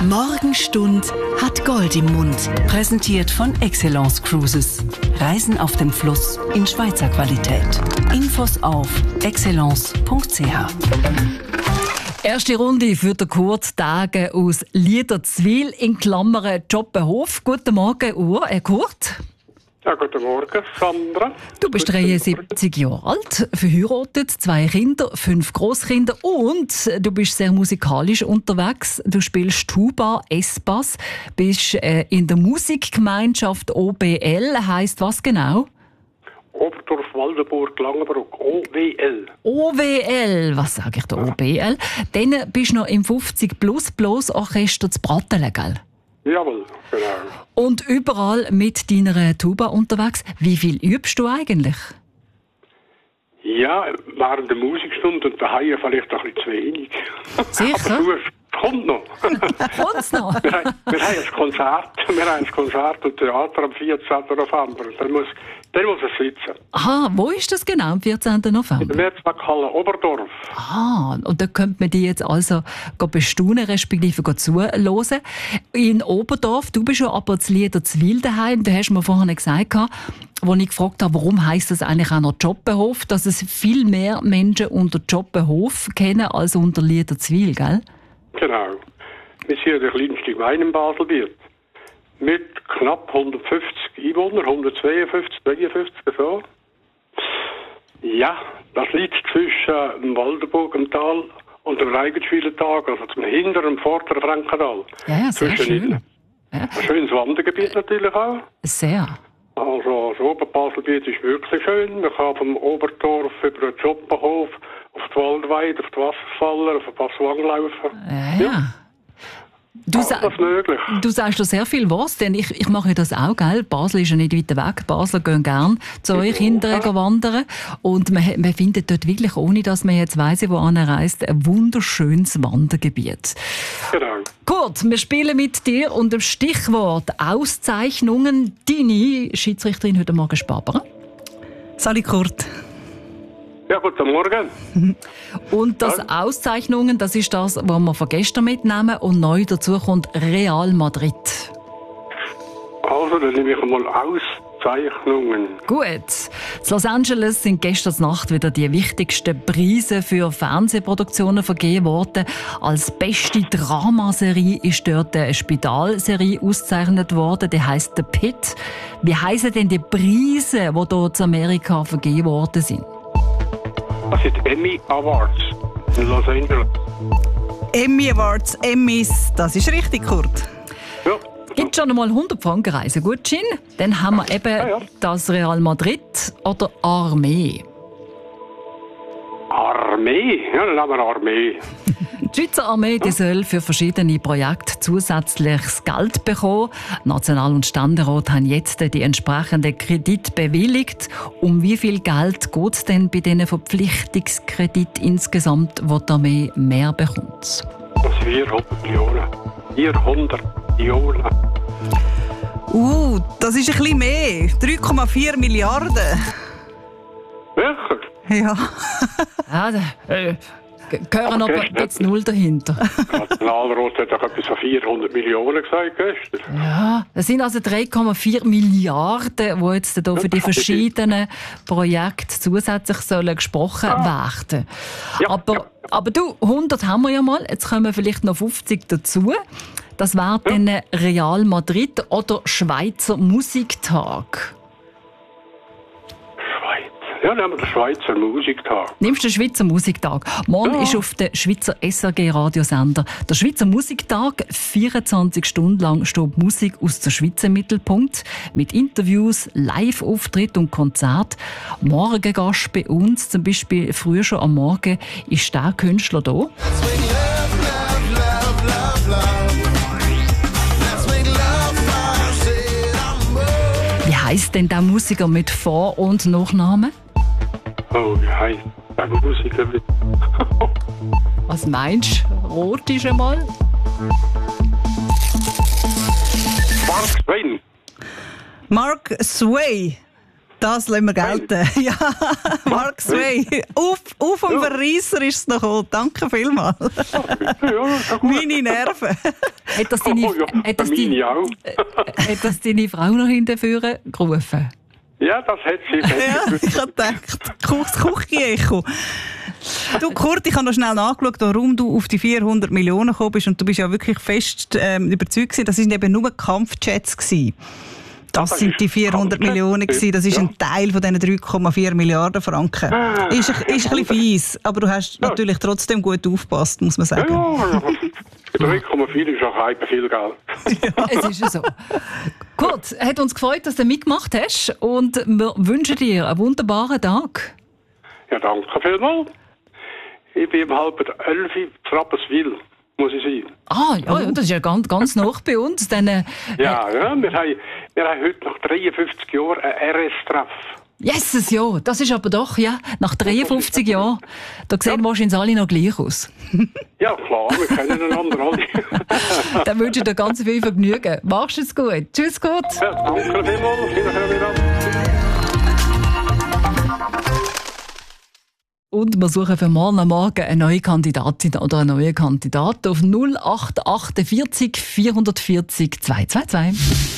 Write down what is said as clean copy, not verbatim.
Morgenstund hat Gold im Mund. Präsentiert von Excellence Cruises. Reisen auf dem Fluss in Schweizer Qualität. Infos auf excellence.ch. Erste Runde für den Kurt Tage aus Liederzwil in Klammern Joppenhof. Guten Morgen, Kurt. Ja, guten Morgen, Sandra. Du bist 73 Jahre alt, verheiratet, 2 Kinder, 5 Grosskinder und du bist sehr musikalisch unterwegs. Du spielst Tuba, S-Bass, bist in der Musikgemeinschaft OBL. Heisst was genau? Oberdorf, Waldenburg, Langenbruck, OWL. OWL, was sage ich da, OBL? Dann bist du noch im 50++-Orchester zu Brattelen, gell? Jawohl, genau. Und überall mit deiner Tuba unterwegs. Wie viel übst du eigentlich? Ja, während der Musikstunde und daheim vielleicht ein bisschen zu wenig. Sicher? Aber es kommt noch. Kommt's noch? Wir haben ein Konzert und Theater am 14. November. Dann muss es sitzen. Aha, wo ist das genau, am 14. November? In der Mehrzweckhalle Oberdorf. Ah, und da könnte man die jetzt also bestaunen, respektive zuhören. In Oberdorf, du bist ja aber zu Liederzwil daheim. Du hast mir vorhin gesagt, als ich gefragt habe, warum heisst das eigentlich auch noch Joppenhof, dass es viel mehr Menschen unter Joppenhof kennen als unter Liederzwil, gell? Genau. Wir sind der kleinste Gemeinde im Baselbiet. Mit knapp 150 Einwohnern, 152, 53, so. Ja, das liegt zwischen dem Waldenburg im Tal und dem Reigenschwiler Tag, also zum hinteren, vorderen Frankental. Ja, sehr schön. Ja. Ein schönes Wandergebiet natürlich auch. Sehr. Also das Oberbaselbiet ist wirklich schön. Man kann vom Oberdorf über den Joppenhof auf die Waldweide, auf die Wasserfaller, auf den Passwang laufen. Ja. Du sagst da sehr viel was, denn ich mache das auch, gell? Basel ist ja nicht weit weg. Basler gehen gerne zu euch hinterher wandern. Und man findet dort wirklich, ohne dass man jetzt weiss, wo anreist, ein wunderschönes Wandergebiet. Genau. Kurt, wir spielen mit dir unter dem Stichwort Auszeichnungen. Deine Schiedsrichterin heute Morgen Spabera. Salut Kurt. Ja, guten Morgen. Und das Auszeichnungen, das ist das, was wir von gestern mitnehmen. Und neu dazu kommt Real Madrid. Also, dann nehme ich einmal Auszeichnungen. Gut. In Los Angeles sind gestern Nacht wieder die wichtigsten Preise für Fernsehproduktionen vergeben worden. Als beste Dramaserie ist dort eine Spitalserie ausgezeichnet worden. Die heisst The Pit. Wie heissen denn die Preise, die dort in Amerika vergeben worden sind? Das sind Emmy Awards in Los Angeles. Emmy Awards, Emmys, das ist richtig, Kurt. Ja. Gibt schon einmal 100 Franken Reisegutschein. Dann haben wir eben das Real Madrid oder Armee. Armee? Ja, dann haben wir Armee. Die Schweizer Armee die soll für verschiedene Projekte zusätzliches Geld bekommen. National- und Ständerat haben jetzt die entsprechenden Kredite bewilligt. Um wie viel Geld geht es denn bei diesen Verpflichtungskrediten insgesamt, wo die Armee mehr bekommt? Das 400 Millionen. 400 Millionen. Das ist ein bisschen mehr. 3,4 Milliarden. Wirklich? Ja. Gehören aber jetzt null dahinter. Der Nationalrat hat doch etwas von 400 Millionen gesagt gestern. Ja, das sind also 3,4 Milliarden, die jetzt hier für die verschiedenen Projekte zusätzlich sollen gesprochen werden. Ja, aber du, 100 haben wir ja mal, jetzt kommen vielleicht noch 50 dazu. Das wäre dann Real Madrid oder Schweizer Musiktag. Ja, dann haben wir den Schweizer Musiktag. Nimmst du den Schweizer Musiktag? Morgen ist auf dem Schweizer SRG-Radiosender der Schweizer Musiktag. 24 Stunden lang steht Musik aus der Schweiz im Mittelpunkt. Mit Interviews, Live-Auftritt und Konzert. Morgen Gast bei uns, zum Beispiel früher schon am Morgen, ist der Künstler da. Wie heisst denn der Musiker mit Vor- und Nachnamen? Oh, wie heisst der Musiker mit... Was meinst du? Rot ist einmal? Mark Twain. Mark Sway. Das lassen wir gelten. Ja, Mark Sway. Auf dem Verreisser ist es noch gekommen. Danke vielmals. Ja, Meine Nerven. Hat das deine, hat das deine, auch. hat das deine Frau noch hinterher gerufen? Ja, das hat sie. Ja, ich habe gedacht, das Küche-Echo. Du, Kurt, ich habe noch schnell nachgeschaut, warum du auf die 400 Millionen gekommen bist. Und du bist ja wirklich fest überzeugt gewesen, das waren eben nur Kampfjets gewesen. Das sind die 400 Millionen gewesen. Das ist ein Teil von diesen 3,4 Milliarden Franken. Ist ein bisschen fies, aber du hast natürlich trotzdem gut aufgepasst, muss man sagen. Ja, 3,4 ist auch halb viel Geld. Es ist ja so. Gut, hat uns gefreut, dass du mitgemacht hast und wir wünschen dir einen wunderbaren Tag. Ja, danke vielmals. Ich bin um 10:30 in Rapperswil, muss ich sein. Ah, ja, das ist ja ganz nah bei uns. Dann, Ja, wir haben heute nach 53 Jahren einen RS-Treff. Jesus, ja, das ist aber doch, ja, nach 53 Jahren, da sehen wahrscheinlich alle noch gleich aus. Ja, klar, wir kennen einander alle. Dann wünsche ich dir ganz viel Vergnügen. Machst es gut. Tschüss, gut. Ja, danke vielmals. Wiederhören wieder. Und wir suchen für morgen Morgen eine neue Kandidatin oder einen neuen Kandidaten auf 0848 440 222.